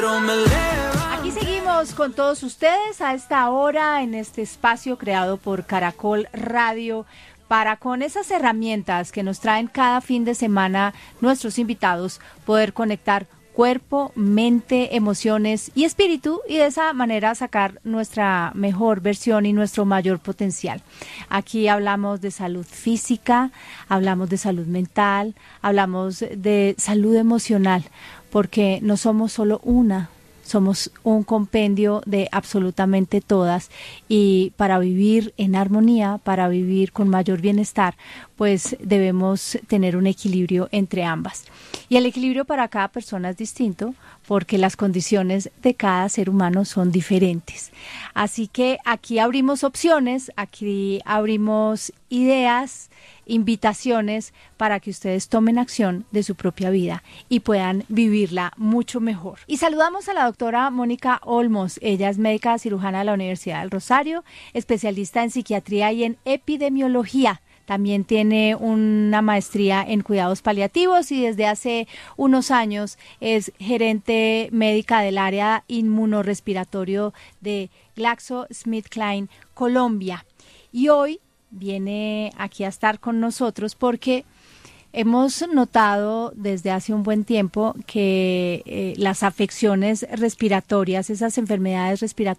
pero me eleva. Aquí seguimos con todos ustedes a esta hora en este espacio creado por Caracol Radio para, con esas herramientas que nos traen cada fin de semana nuestros invitados, poder conectar cuerpo, mente, emociones y espíritu, y de esa manera sacar nuestra mejor versión y nuestro mayor potencial. Aquí hablamos de salud física, hablamos de salud mental, hablamos de salud emocional, porque no somos solo una, somos un compendio de absolutamente todas, y para vivir en armonía, para vivir con mayor bienestar, pues debemos tener un equilibrio entre ambas. Y el equilibrio para cada persona es distinto, porque las condiciones de cada ser humano son diferentes. Así que aquí abrimos opciones, aquí abrimos ideas, invitaciones para que ustedes tomen acción de su propia vida y puedan vivirla mucho mejor. Y saludamos a la doctora Mónica Olmos. Ella es médica cirujana de la Universidad del Rosario, especialista en psiquiatría y en epidemiología. También tiene una maestría en cuidados paliativos y desde hace unos años es médica del área inmunorrespiratorio de GlaxoSmithKline, Colombia. Y hoy viene aquí a estar con nosotros porque hemos notado desde hace un buen tiempo que las afecciones respiratorias, esas enfermedades respiratorias